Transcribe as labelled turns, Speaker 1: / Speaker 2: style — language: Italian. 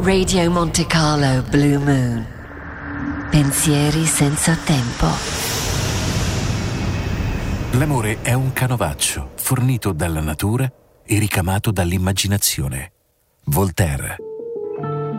Speaker 1: Radio Monte Carlo Blue Moon. Pensieri senza tempo.
Speaker 2: L'amore è un canovaccio fornito dalla natura e ricamato dall'immaginazione. Voltaire.